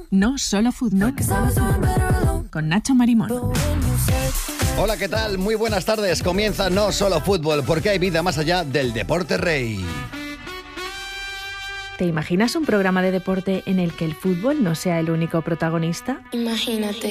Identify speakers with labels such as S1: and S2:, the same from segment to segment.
S1: No Solo Fútbol, con Nacho Marimón.
S2: Hola, ¿qué tal? Muy buenas tardes. Comienza No Solo Fútbol, porque hay vida más allá del deporte rey.
S1: ¿Te imaginas un programa de deporte en el que el fútbol no sea el único protagonista?
S3: Imagínate.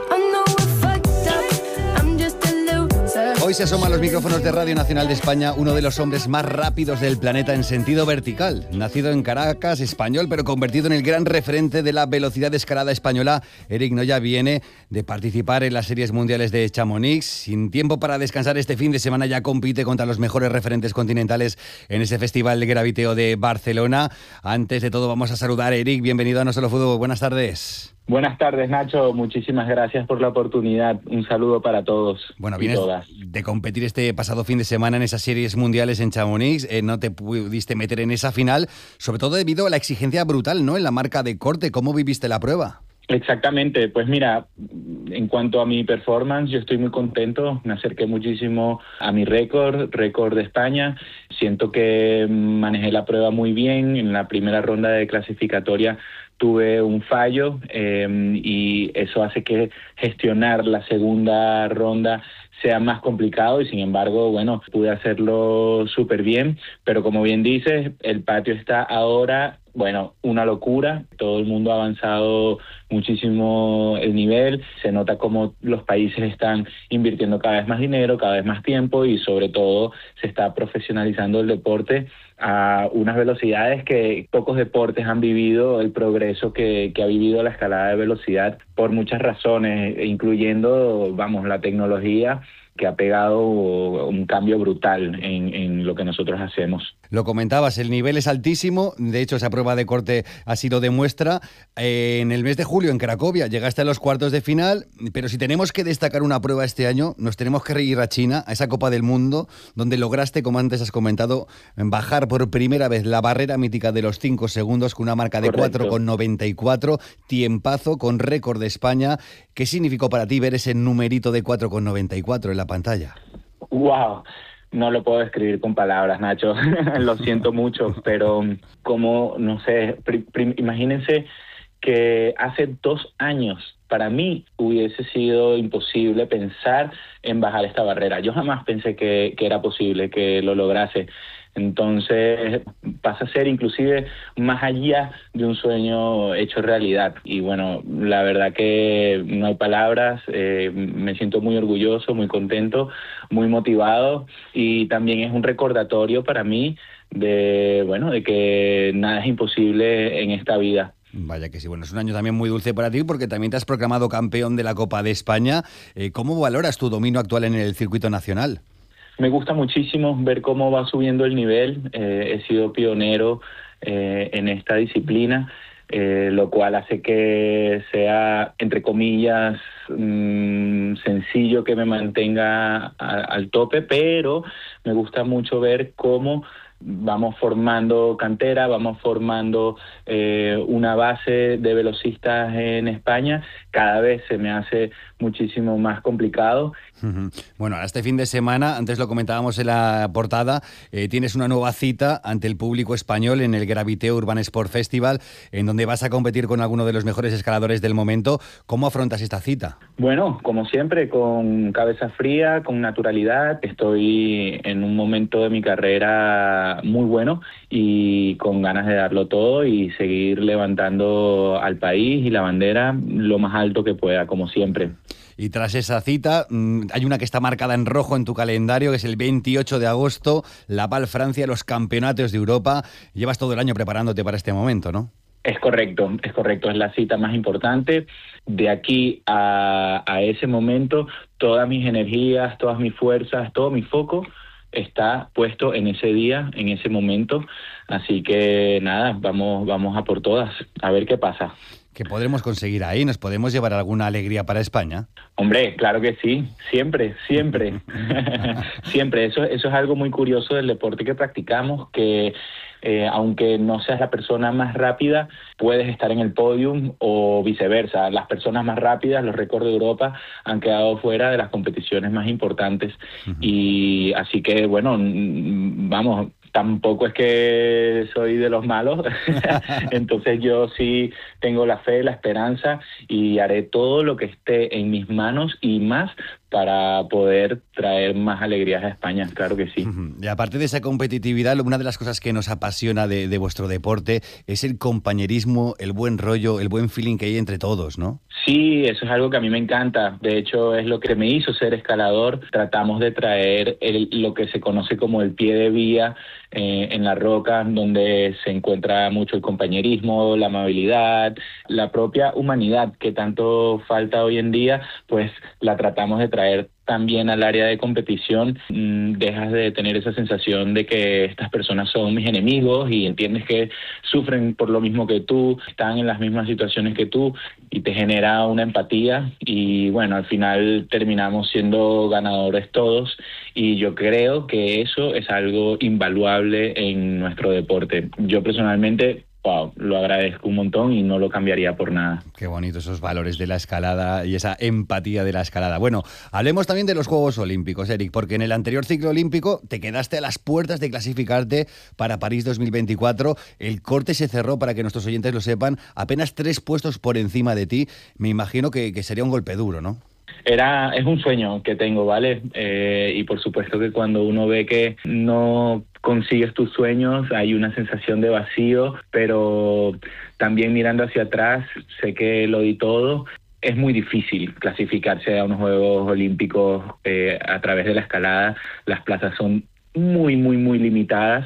S2: Hoy se asoma a los micrófonos de Radio Nacional de España uno de los hombres más rápidos del planeta en sentido vertical. Nacido en Caracas, español, pero convertido en el gran referente de la velocidad de escalada española, Eric Noya viene de participar en las series mundiales de Chamonix. Sin tiempo para descansar este fin de semana, ya compite contra los mejores referentes continentales en ese festival de graviteo de Barcelona. Antes de todo, vamos a saludar a Eric. Bienvenido a No Solo Fútbol. Buenas tardes.
S4: Buenas tardes, Nacho. Muchísimas gracias por la oportunidad. Un saludo para todos.
S2: Bueno, vienes de competir este pasado fin de semana en esas series mundiales en Chamonix. No te pudiste meter en esa final, sobre todo debido a la exigencia brutal, ¿no?, en la marca de corte. ¿Cómo viviste la prueba?
S4: Exactamente. Pues mira, en cuanto a mi performance, yo estoy muy contento. Me acerqué muchísimo a mi récord de España. Siento que manejé la prueba muy bien. En la primera ronda de clasificatoria tuve un fallo y eso hace que gestionar la segunda ronda sea más complicado y sin embargo, bueno, pude hacerlo súper bien, pero como bien dices, el patio está ahora, bueno, una locura. Todo el mundo ha avanzado muchísimo el nivel, se nota como los países están invirtiendo cada vez más dinero, cada vez más tiempo y sobre todo se está profesionalizando el deporte a unas velocidades que pocos deportes han vivido, el progreso que ha vivido la escalada de velocidad por muchas razones, incluyendo, vamos, la tecnología que ha pegado un cambio brutal en lo que nosotros hacemos.
S2: Lo comentabas, el nivel es altísimo, de hecho esa prueba de corte así lo demuestra. En el mes de julio en Cracovia llegaste a los cuartos de final, pero si tenemos que destacar una prueba este año, nos tenemos que ir a China, a esa Copa del Mundo, donde lograste, como antes has comentado, bajar por primera vez la barrera mítica de los 5 segundos con una marca de 4,94, tiempazo con récord de España. ¿Qué significó para ti ver ese numerito de 4,94 en la pantalla?
S4: ¡Wow! No lo puedo describir con palabras, Nacho. Lo siento mucho, pero como, no sé, imagínense que hace 2 años para mí hubiese sido imposible pensar en bajar esta barrera. Yo jamás pensé que era posible, que lo lograse. Entonces pasa a ser inclusive más allá de un sueño hecho realidad. Y bueno, la verdad que no hay palabras, me siento muy orgulloso, muy contento, muy motivado y también es un recordatorio para mí de que nada es imposible en esta vida.
S2: Vaya que sí, bueno, es un año también muy dulce para ti porque también te has proclamado campeón de la Copa de España. ¿Cómo valoras tu dominio actual en el circuito nacional?
S4: Me gusta muchísimo ver cómo va subiendo el nivel. He sido pionero en esta disciplina, lo cual hace que sea, entre comillas, sencillo que me mantenga al tope, pero me gusta mucho ver cómo vamos formando cantera, vamos formando una base de velocistas en España. Cada vez se me hace muchísimo más complicado.
S2: Bueno, este fin de semana, antes lo comentábamos en la portada, tienes una nueva cita ante el público español en el Graviteo Urban Sport Festival, en donde vas a competir con alguno de los mejores escaladores del momento. ¿Cómo afrontas esta cita?
S4: Bueno, como siempre, con cabeza fría, con naturalidad. Estoy en un momento de mi carrera muy bueno y con ganas de darlo todo y seguir levantando al país y la bandera lo más alto que pueda, como siempre.
S2: Y tras esa cita, hay una que está marcada en rojo en tu calendario, que es el 28 de agosto, Laval, Francia, los campeonatos de Europa. Llevas todo el año preparándote para este momento, ¿no?
S4: Es correcto, es la cita más importante. De aquí a ese momento, todas mis energías, todas mis fuerzas, todo mi foco está puesto en ese día, en ese momento. Así que nada, vamos a por todas, a ver qué pasa.
S2: ¿Qué podremos conseguir ahí? ¿Nos podemos llevar alguna alegría para España?
S4: Hombre, claro que sí, siempre. Siempre, eso es algo muy curioso del deporte que practicamos, que aunque no seas la persona más rápida, puedes estar en el podium o viceversa. Las personas más rápidas, los récords de Europa, han quedado fuera de las competiciones más importantes. Y así que, bueno, vamos, tampoco es que soy de los malos, entonces yo sí tengo la fe, la esperanza y haré todo lo que esté en mis manos y más para poder traer más alegrías a España, claro que sí.
S2: Y aparte de esa competitividad, una de las cosas que nos apasiona de vuestro deporte es el compañerismo, el buen rollo, el buen feeling que hay entre todos, ¿no?
S4: Sí, eso es algo que a mí me encanta. De hecho, es lo que me hizo ser escalador. Tratamos de traer lo que se conoce como el pie de vía en la roca, donde se encuentra mucho el compañerismo, la amabilidad, la propia humanidad que tanto falta hoy en día, pues la tratamos de traer también al área de competición. Dejas de tener esa sensación de que estas personas son mis enemigos y entiendes que sufren por lo mismo que tú, están en las mismas situaciones que tú y te genera una empatía y bueno, al final terminamos siendo ganadores todos y yo creo que eso es algo invaluable en nuestro deporte. Yo personalmente lo agradezco un montón y no lo cambiaría por nada.
S2: Qué bonito esos valores de la escalada y esa empatía de la escalada. Bueno, hablemos también de los Juegos Olímpicos, Eric, porque en el anterior ciclo olímpico te quedaste a las puertas de clasificarte para París 2024. El corte se cerró, para que nuestros oyentes lo sepan, apenas 3 puestos por encima de ti. Me imagino que sería un golpe duro, ¿no?
S4: Es un sueño que tengo, ¿vale? Y por supuesto que cuando uno ve que no consigues tus sueños, hay una sensación de vacío, pero también mirando hacia atrás, sé que lo di todo. Es muy difícil clasificarse a unos Juegos Olímpicos a través de la escalada. Las plazas son muy, muy, muy limitadas.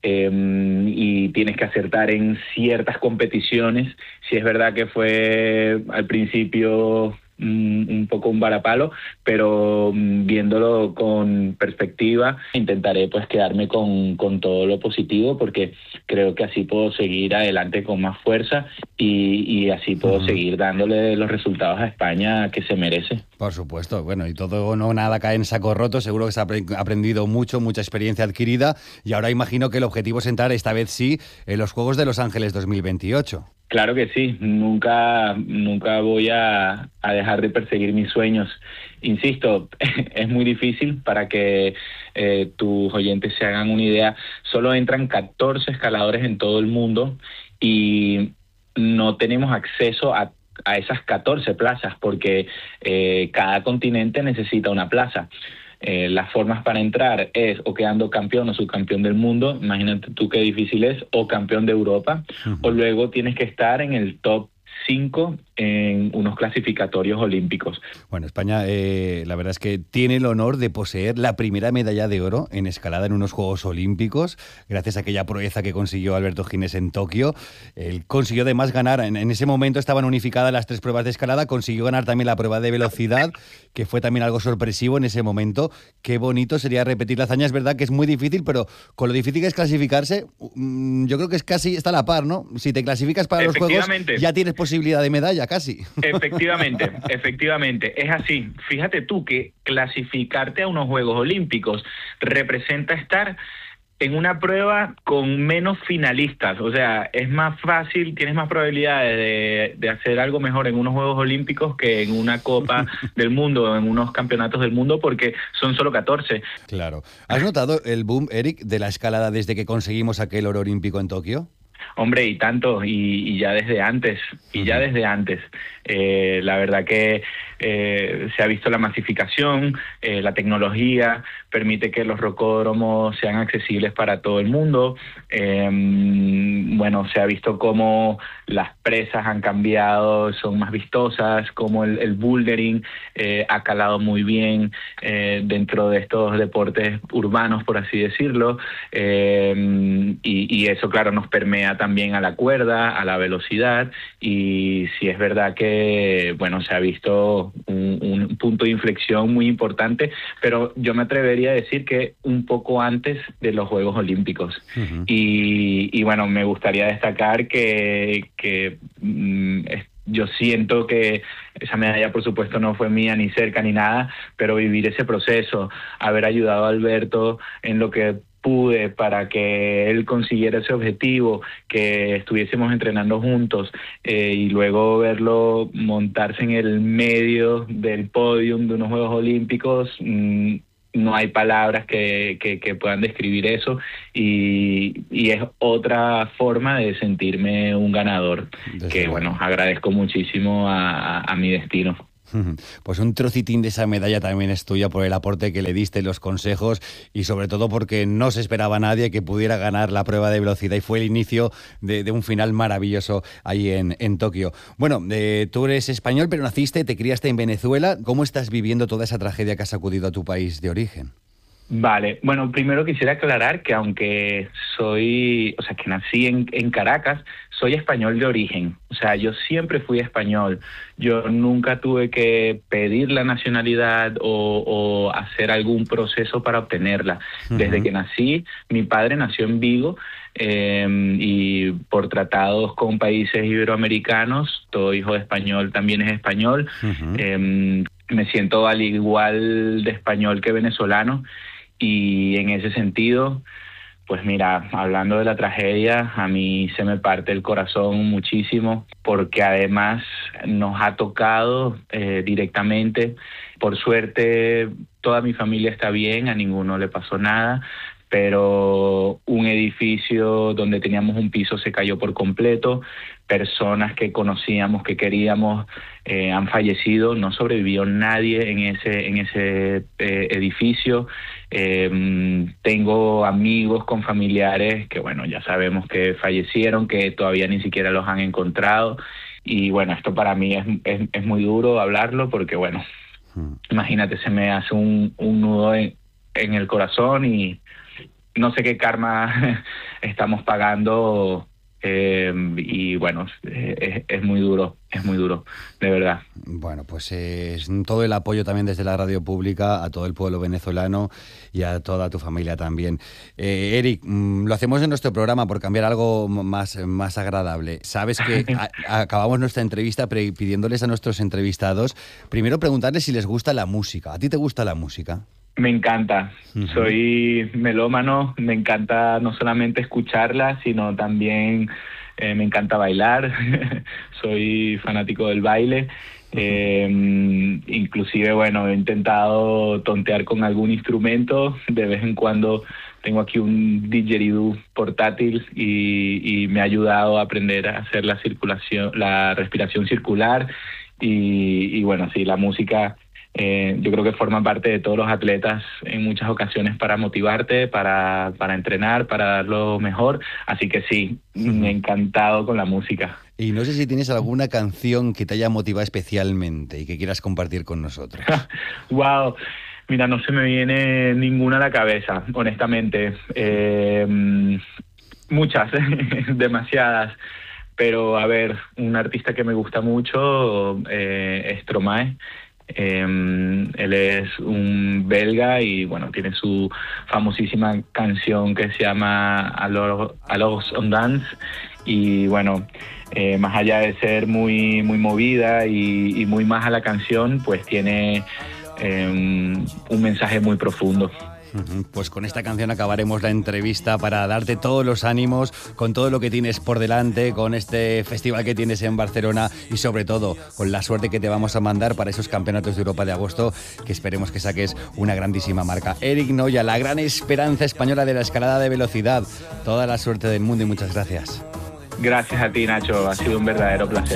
S4: Y tienes que acertar en ciertas competiciones. Sí es verdad que fue al principio un poco un varapalo, pero viéndolo con perspectiva, intentaré pues quedarme con todo lo positivo, porque creo que así puedo seguir adelante con más fuerza y así puedo seguir dándole los resultados a España que se merece.
S2: Por supuesto, bueno, y todo no nada cae en saco roto, seguro que se ha aprendido mucho, mucha experiencia adquirida, y ahora imagino que el objetivo es entrar esta vez sí en los Juegos de Los Ángeles 2028.
S4: Claro que sí, nunca voy a dejar de perseguir mis sueños. Insisto, es muy difícil. Para que tus oyentes se hagan una idea, solo entran 14 escaladores en todo el mundo y no tenemos acceso a esas 14 plazas porque cada continente necesita una plaza. Las formas para entrar es o quedando campeón o subcampeón del mundo, imagínate tú qué difícil es, o campeón de Europa, o luego tienes que estar en el top 5 en unos clasificatorios olímpicos.
S2: Bueno, España la verdad es que tiene el honor de poseer la primera medalla de oro en escalada en unos Juegos Olímpicos, gracias a aquella proeza que consiguió Alberto Gines en Tokio. Él consiguió además ganar, en ese momento estaban unificadas las 3 pruebas de escalada, consiguió ganar también la prueba de velocidad, que fue también algo sorpresivo en ese momento. Qué bonito sería repetir la hazaña. Es verdad que es muy difícil, pero con lo difícil que es clasificarse, yo creo que es casi está a la par, ¿no? Si te clasificas para los Juegos, ya tienes posibilidad de medalla casi.
S4: Efectivamente, es así. Fíjate tú que clasificarte a unos Juegos Olímpicos representa estar en una prueba con menos finalistas, o sea, es más fácil, tienes más probabilidades de hacer algo mejor en unos Juegos Olímpicos que en una Copa del Mundo o en unos campeonatos del mundo, porque son solo 14.
S2: Claro. ¿Has notado el boom, Eric, de la escalada desde que conseguimos aquel oro olímpico en Tokio?
S4: Hombre, y tanto, y ya desde antes, la verdad que se ha visto la masificación, la tecnología permite que los rocódromos sean accesibles para todo el mundo. Bueno, se ha visto cómo las presas han cambiado, son más vistosas, cómo el bouldering ha calado muy bien dentro de estos deportes urbanos, por así decirlo, y eso, claro, nos permea también a la cuerda, a la velocidad, y sí es verdad que, bueno, se ha visto un punto de inflexión muy importante, pero yo me atrevería a decir que un poco antes de los Juegos Olímpicos. Y bueno, me gustaría destacar que yo siento que esa medalla, por supuesto, no fue mía ni cerca ni nada, pero vivir ese proceso, haber ayudado a Alberto en lo que pude para que él consiguiera ese objetivo, que estuviésemos entrenando juntos y luego verlo montarse en el medio del podium de unos Juegos Olímpicos, no hay palabras que puedan describir eso, y es otra forma de sentirme un ganador, que bueno, agradezco muchísimo a mi destino.
S2: Pues un trocitín de esa medalla también es tuya por el aporte que le diste, los consejos y sobre todo porque no se esperaba nadie que pudiera ganar la prueba de velocidad y fue el inicio de un final maravilloso ahí en Tokio. Bueno, tú eres español pero naciste, te criaste en Venezuela. ¿Cómo estás viviendo toda esa tragedia que ha sacudido a tu país de origen?
S4: Vale, bueno, primero quisiera aclarar que aunque que nací en Caracas, soy español de origen. O sea, yo siempre fui español. Yo nunca tuve que pedir la nacionalidad o hacer algún proceso para obtenerla. Desde que nací, mi padre nació en Vigo, y por tratados con países iberoamericanos, todo hijo de español también es español. Me siento al igual de español que venezolano. Y en ese sentido, pues mira, hablando de la tragedia, a mí se me parte el corazón muchísimo, porque además nos ha tocado directamente. Por suerte, toda mi familia está bien, a ninguno le pasó nada, pero un edificio donde teníamos un piso se cayó por completo. Personas que conocíamos, que queríamos, han fallecido. No sobrevivió nadie en ese edificio. Tengo amigos con familiares que, bueno, ya sabemos que fallecieron, que todavía ni siquiera los han encontrado. Y bueno, esto para mí es muy duro hablarlo porque, bueno, imagínate, se me hace un nudo en el corazón y no sé qué karma estamos pagando. Y bueno, es muy duro, de verdad.
S2: Bueno, pues todo el apoyo también desde la radio pública a todo el pueblo venezolano y a toda tu familia también. Eric, lo hacemos en nuestro programa por cambiar algo más agradable. Sabes que acabamos nuestra entrevista pidiéndoles a nuestros entrevistados, primero preguntarles si les gusta la música. ¿A ti te gusta la música?
S4: Me encanta, soy melómano, me encanta no solamente escucharla, sino también me encanta bailar, soy fanático del baile, inclusive, bueno, he intentado tontear con algún instrumento, de vez en cuando tengo aquí un didgeridoo portátil y me ha ayudado a aprender a hacer la respiración circular y bueno, sí, la música. Yo creo que forma parte de todos los atletas en muchas ocasiones para motivarte, para entrenar, para dar lo mejor. Así que sí, encantado con la música.
S2: Y no sé si tienes alguna canción que te haya motivado especialmente y que quieras compartir con nosotros.
S4: Wow, mira, no se me viene ninguna a la cabeza, honestamente. Muchas, demasiadas. Pero a ver, un artista que me gusta mucho es Stromae. Él es un belga y bueno, tiene su famosísima canción que se llama Alors on Dance y bueno, más allá de ser muy movida y muy más a la canción, pues tiene un mensaje muy profundo.
S2: Pues con esta canción acabaremos la entrevista para darte todos los ánimos con todo lo que tienes por delante, con este festival que tienes en Barcelona y sobre todo con la suerte que te vamos a mandar para esos campeonatos de Europa de agosto, que esperemos que saques una grandísima marca. Eric Noya, la gran esperanza española de la escalada de velocidad. Toda la suerte del mundo y muchas gracias.
S4: Gracias a ti, Nacho, ha sido un verdadero placer.